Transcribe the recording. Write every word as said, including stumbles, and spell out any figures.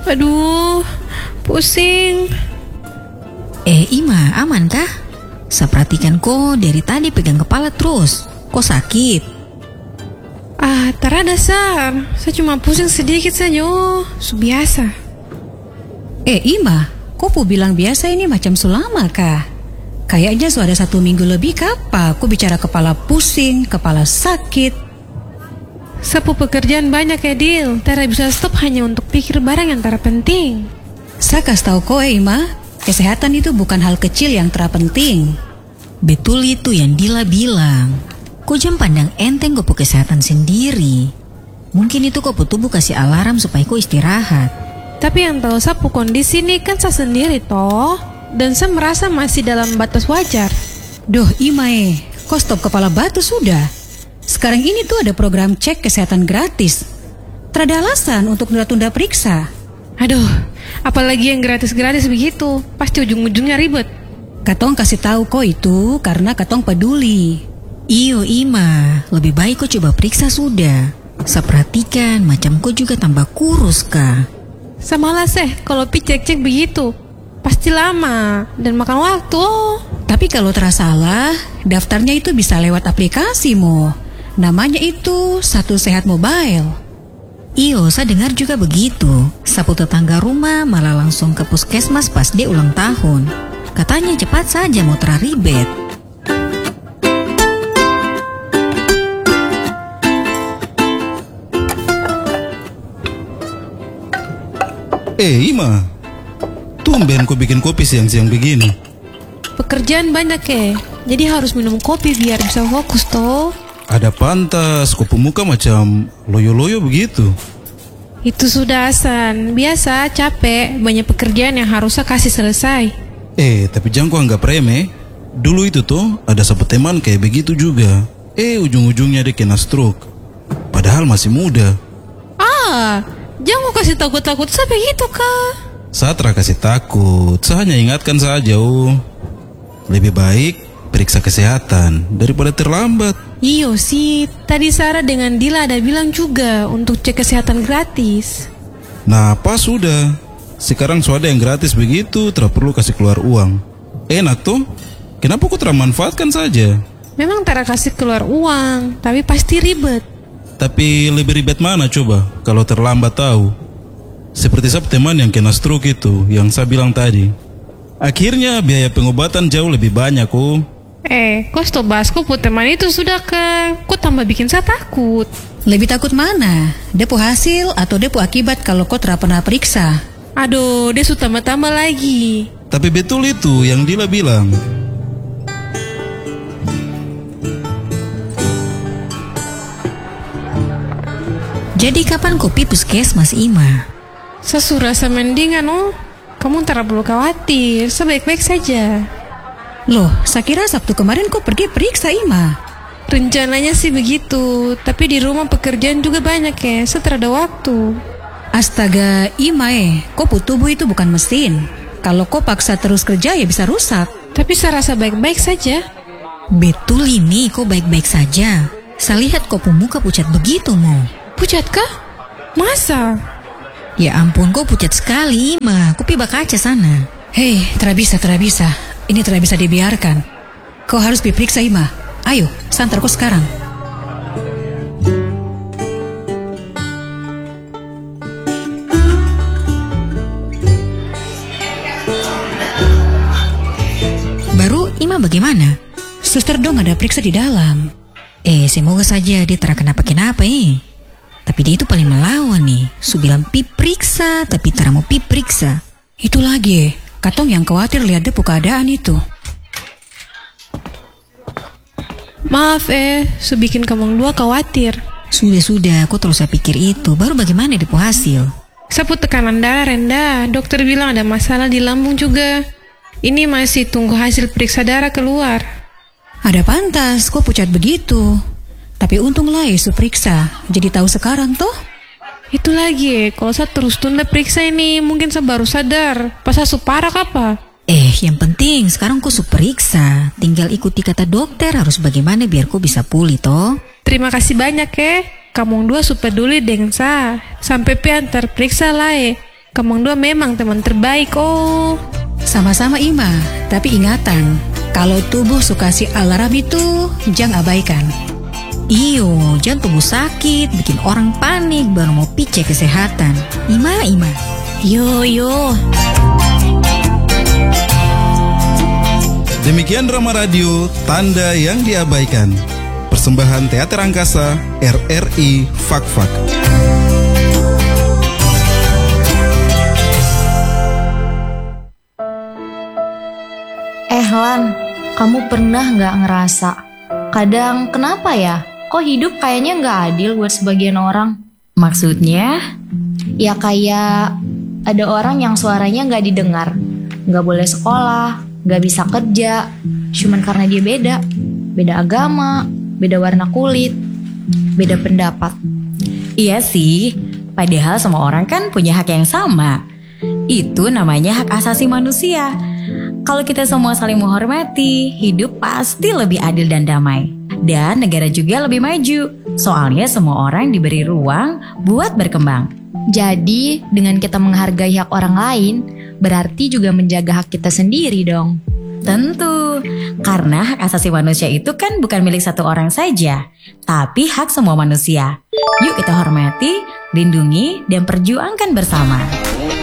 Aduh, pusing. Eh Ima, aman kah? Saya perhatikan kok dari tadi pegang kepala terus. Kok sakit? Ah, tak ada Sar. Saya cuma pusing sedikit saja. Oh, biasa. Eh Ima, kok pu bilang biasa ini macam selama kah? Kayaknya sudah satu minggu lebih kapa. Kok bicara kepala pusing, kepala sakit. Sapu pekerjaan banyak ya Dil. Tara bisa stop hanya untuk pikir barang yang tara penting. Saya kasih tahu kok eh Ima, kesehatan itu bukan hal kecil yang terpenting. Betul itu yang Dila bilang. Kok jam pandang enteng kok kesehatan sendiri. Mungkin itu kok tubuh kasih alarm supaya kok istirahat. Tapi yang tahu sapu kondisi ini kan saya sendiri toh. Dan saya merasa masih dalam batas wajar. Duh Ima eh, kok stop kepala batu sudah. Sekarang ini tuh ada program cek kesehatan gratis. Terada alasan untuk tunda-tunda periksa. Aduh, apalagi yang gratis-gratis begitu. Pasti ujung-ujungnya ribet. Katong kasih tahu kok itu karena katong peduli. Iyo Ima, lebih baik kok coba periksa sudah. Saya perhatikan macam kok juga tambah kurus kah. Samalah seh, kalau pi cek-cek begitu pasti lama dan makan waktu. Tapi kalau terasa salah, daftarnya itu bisa lewat aplikasi mo. Namanya itu Satu Sehat Mobile. Iyo, saya dengar juga begitu. Sapu tetangga rumah malah langsung ke puskesmas pas dia ulang tahun. Katanya cepat saja mau teraribet. Eh Ima, tumben kau bikin kopi siang-siang begini. Pekerjaan banyak ya, jadi harus minum kopi biar bisa fokus toh. Ada pantas, kau pemuka macam loyo-loyo begitu. Itu sudah Hasan, biasa capek, banyak pekerjaan yang harusnya kasih selesai. Eh, tapi jangan kau anggap remeh. Dulu itu tuh ada satu teman kayak begitu juga. Eh, ujung-ujungnya dia kena stroke. Padahal masih muda. Ah, jangan kau kasih takut-takut saya begitu kah? Saya tak kasih takut, saya hanya ingatkan saja oh. Lebih baik periksa kesehatan daripada terlambat. Iyo sih, tadi Sarah dengan Dila ada bilang juga untuk cek kesehatan gratis. Nah pas sudah, sekarang sudah yang gratis begitu, tidak perlu kasih keluar uang. Enak tuh, kenapa kau termanfaatkan saja? Memang Tara kasih keluar uang, tapi pasti ribet. Tapi lebih ribet mana coba kalau terlambat tahu? Seperti saya teman yang kena stroke itu, yang saya bilang tadi. Akhirnya biaya pengobatan jauh lebih banyak oh. Eh, kok stop bahas kok teman itu sudah ke? Kok tambah bikin saya takut? Lebih takut mana? Depo hasil atau depo akibat kalau kau tidak pernah periksa? Aduh, dia sudah tambah-tambah lagi. Tapi betul itu yang Dila bilang. Jadi kapan kopi puskesmas Ima? Saya sudah semendingan oh. Kamu tak perlu khawatir, sebaik-baik saja. Loh, saya kira Sabtu kemarin kau pergi periksa Ima. Rencananya sih begitu, tapi di rumah pekerjaan juga banyak ya, saya tak ada waktu. Astaga Ima eh, kau tubuh itu bukan mesin. Kalau kau paksa terus kerja ya bisa rusak. Tapi saya rasa baik-baik saja. Betul ini, kau baik-baik saja. Saya lihat kau muka pucat begitu mo. Pucat kah? Masa? Ya ampun, kau pucat sekali Ima. Kau piba kaca sana. Hei, tidak bisa, tidak bisa. Ini tidak bisa dibiarkan. Kau harus diperiksa Ima. Ayo, santar kau sekarang. Baru Ima bagaimana? Suster dong ada periksa di dalam. Eh, semoga saja dia tidak kenapa-kenapa eh. Tapi dia itu paling melawan nih. Su bilang pi periksa, tapi tidak mau pi periksa. Itu lagi, katong yang khawatir lihat dia keadaan itu. Maaf eh, su bikin kamu dua khawatir. Sudah-sudah, kok terus saya pikir itu. Baru bagaimana depo hasil? Sapu tekanan darah rendah. Dokter bilang ada masalah di lambung juga. Ini masih tunggu hasil periksa darah keluar. Ada pantas, kok pucat begitu. Tapi untunglah Yesus periksa, jadi tahu sekarang toh. Itu lagi, kalau saya terus tunda periksa ini, mungkin saya baru sadar. Pas saya parah apa? Eh, yang penting sekarang kau periksa. Tinggal ikuti kata dokter harus bagaimana biar kau bisa pulih toh. Terima kasih banyak ya. Kamu dua super peduli dengan saya. Sampai pi antar periksa lah eh. Kamang dua memang teman terbaik, oh. Sama-sama Ima, tapi ingatan, kalau tubuh suka si alarm itu, jangan abaikan. Iyo, jangan tunggu sakit, bikin orang panik baru mau pice kesehatan. Ima, Ima. Yo, yo. Demikian drama radio Tanda yang Diabaikan. Persembahan Teater Angkasa R R I Fak-Fak. Eh Lan, kamu pernah gak ngerasa kadang kenapa ya? Kok hidup kayaknya gak adil buat sebagian orang? Maksudnya? Ya kayak ada orang yang suaranya gak didengar, gak boleh sekolah, gak bisa kerja, cuman karena dia beda. Beda agama, beda warna kulit, beda pendapat. Iya sih, padahal semua orang kan punya hak yang sama. Itu namanya hak asasi manusia. Kalau kita semua saling menghormati, hidup pasti lebih adil dan damai. Dan negara juga lebih maju. Soalnya semua orang diberi ruang buat berkembang. Jadi dengan kita menghargai hak orang lain, berarti juga menjaga hak kita sendiri dong. Tentu, karena hak asasi manusia itu kan bukan milik satu orang saja, tapi hak semua manusia. Yuk kita hormati, lindungi, dan perjuangkan bersama.